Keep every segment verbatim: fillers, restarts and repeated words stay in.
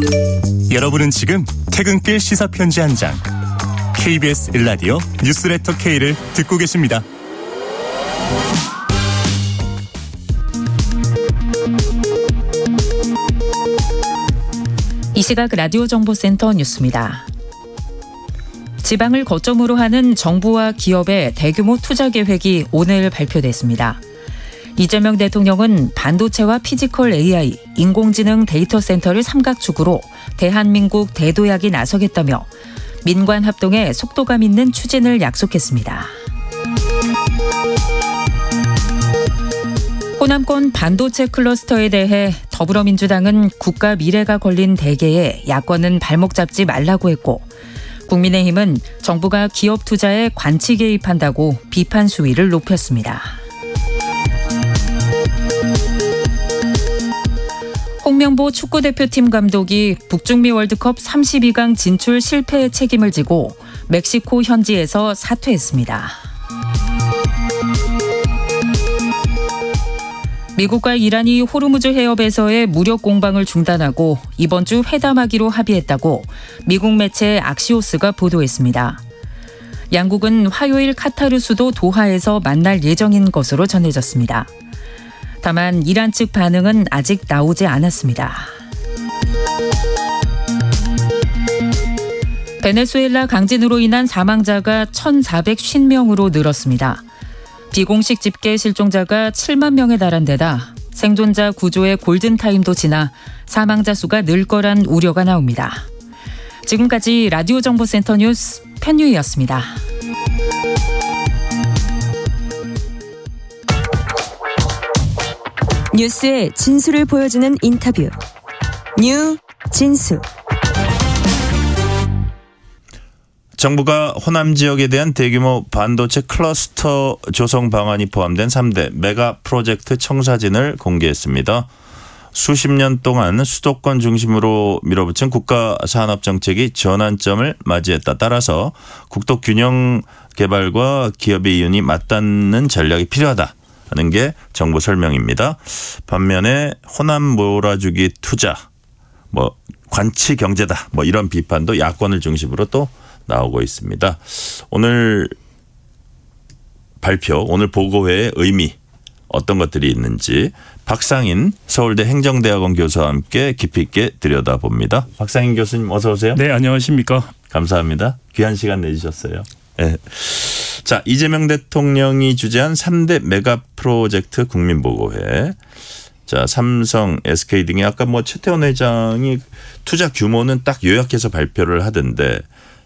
여러분은 지금 퇴근길 시사편지 한 장 케이비에스 일라디오 뉴스레터 K를 듣고 계십니다. 이 시각 라디오 정보센터 뉴스입니다. 지방을 거점으로 하는 정부와 기업의 대규모 투자 계획이 오늘 발표됐습니다. 이재명 대통령은 반도체와 피지컬 에이아이, 인공지능 데이터 센터를 삼각축으로 대한민국 대도약이 나서겠다며 민관 합동에 속도감 있는 추진을 약속했습니다. 호남권 반도체 클러스터에 대해 더불어민주당은 국가 미래가 걸린 대계에 야권은 발목 잡지 말라고 했고, 국민의힘은 정부가 기업 투자에 관치 개입한다고 비판 수위를 높였습니다. 홍명보 축구대표팀 감독이 북중미 월드컵 삼십이 강 진출 실패의 책임을 지고 멕시코 현지에서 사퇴했습니다. 미국과 이란이 호르무즈 해협에서의 무력 공방을 중단하고 이번 주 회담하기로 합의했다고 미국 매체 악시오스가 보도했습니다. 양국은 화요일 카타르 수도 도하에서 만날 예정인 것으로 전해졌습니다. 다만 이란 측 반응은 아직 나오지 않았습니다. 베네수엘라 강진으로 인한 사망자가 천사백오십 명으로 늘었습니다. 비공식 집계 실종자가 칠만 명에 달한 데다 생존자 구조의 골든타임도 지나 사망자 수가 늘 거란 우려가 나옵니다. 지금까지 라디오 정보센터 뉴스 편유희였습니다. 뉴스의 진수를 보여주는 인터뷰. 뉴 진수. 정부가 호남 지역에 대한 대규모 반도체 클러스터 조성 방안이 포함된 삼 대 메가 프로젝트 청사진을 공개했습니다. 수십 년 동안 수도권 중심으로 밀어붙인 국가 산업 정책이 전환점을 맞이했다. 따라서 국토 균형 개발과 기업의 이윤이 맞닿는 전략이 필요하다 하는 게 정부 설명입니다. 반면에 호남 몰아주기 투자, 뭐 관치 경제다, 뭐 이런 비판도 야권을 중심으로 또 나오고 있습니다. 오늘 발표, 오늘 보고회의 의미 어떤 것들이 있는지 박상인 서울대 행정대학원 교수와 함께 깊이 있게 들여다봅니다. 박상인 교수님 어서 오세요. 네, 안녕하십니까. 감사합니다. 귀한 시간 내주셨어요. 네. 자, 이재명 대통령이 주재한 삼 대 메가 프로젝트 국민보고회. 자, 삼성, 에스케이 등의 아까 뭐 최태원 회장이 투자 규모는 딱 요약해서 발표를 하던데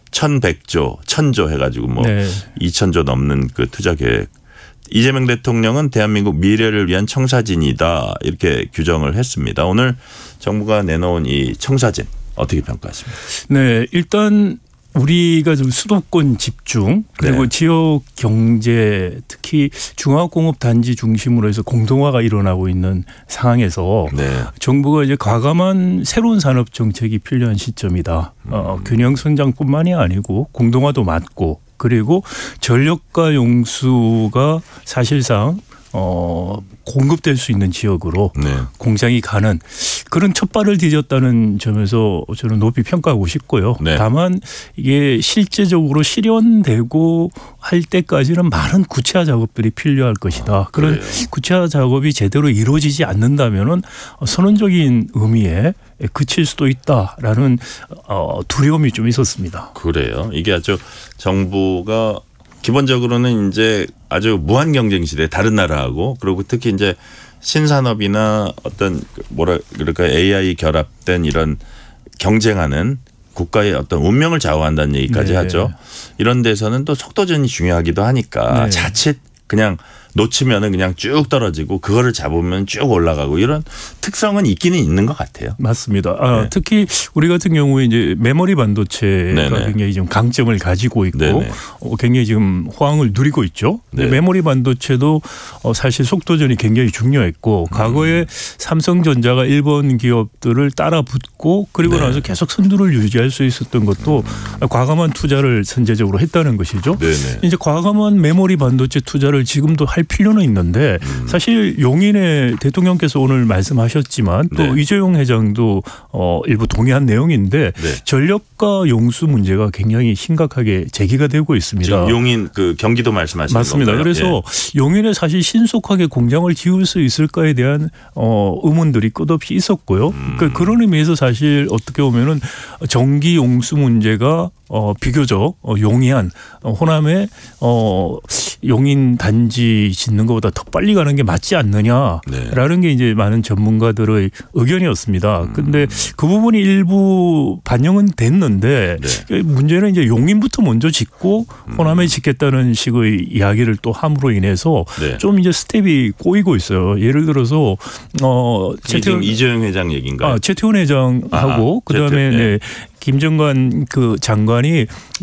천백조, 천조 해가지고 뭐 네. 이천조 넘는 그 투자 계획. 이재명 대통령은 대한민국 미래를 위한 청사진이다 이렇게 규정을 했습니다. 오늘 정부가 내놓은 이 청사진 어떻게 평가하십니까? 네, 일단 우리가 좀 수도권 집중 그리고 네. 지역 경제 특히 중화공업 단지 중심으로 해서 공동화가 일어나고 있는 상황에서 네. 정부가 이제 과감한 새로운 산업 정책이 필요한 시점이다. 음. 어, 균형 성장뿐만이 아니고 공동화도 맞고 그리고 전력과 용수가 사실상 어, 공급될 수 있는 지역으로 네. 공장이 가는 그런 첫발을 디뎠다는 점에서 저는 높이 평가하고 싶고요. 네. 다만 이게 실제적으로 실현되고 할 때까지는 많은 구체화 작업들이 필요할 것이다. 아, 그런 구체화 작업이 제대로 이루어지지 않는다면은 선언적인 의미에 그칠 수도 있다라는 두려움이 좀 있었습니다. 그래요. 이게 아주 정부가 기본적으로는 이제 아주 무한 경쟁 시대 다른 나라하고 그리고 특히 이제 신산업이나 어떤 뭐라 그럴까 에이아이 결합된 이런 경쟁하는 국가의 어떤 운명을 좌우한다는 얘기까지 네. 하죠. 이런 데서는 또 속도전이 중요하기도 하니까 네. 자칫 그냥 놓치면은 그냥 쭉 떨어지고 그거를 잡으면 쭉 올라가고 이런 특성은 있기는 있는 것 같아요. 맞습니다. 아, 네. 특히 우리 같은 경우에 이제 메모리 반도체가 네네. 굉장히 좀 강점을 가지고 있고 어, 굉장히 지금 호황을 누리고 있죠. 네. 메모리 반도체도 어, 사실 속도전이 굉장히 중요했고 음. 과거에 삼성전자가 일본 기업들을 따라 붙고 그리고 네. 나서 계속 선두를 유지할 수 있었던 것도 음. 과감한 투자를 선제적으로 했다는 것이죠. 네네. 이제 과감한 메모리 반도체 투자를 지금도 할 필요는 있는데 사실 용인의 대통령께서 오늘 말씀하셨지만 또 네. 이재용 회장도 어 일부 동의한 내용인데 네. 전력과 용수 문제가 굉장히 심각하게 제기가 되고 있습니다. 지금 용인 그 경기도 말씀하시는 맞습니다. 건가요? 그래서 예. 용인에 사실 신속하게 공장을 지을 수 있을까에 대한 어, 의문들이 끝없이 있었고요. 음. 그 그런 의미에서 사실 어떻게 보면은 전기 용수 문제가 어, 비교적 어, 용이한 어, 호남의 어, 용인 단지 짓는 것보다 더 빨리 가는 게 맞지 않느냐라는 네. 게 이제 많은 전문가들의 의견이었습니다. 그런데 그 부분이 일부 반영은 됐는데 네. 문제는 이제 용인부터 먼저 짓고 호남에 짓겠다는 식의 이야기를 또 함으로 인해서 네. 좀 이제 스텝이 꼬이고 있어요. 예를 들어서 어, 이게 지금 이재용 회장 얘기인가요? 아, 최태원 회장하고 아, 그다음에 최태, 네. 네. 김정관 그 장관이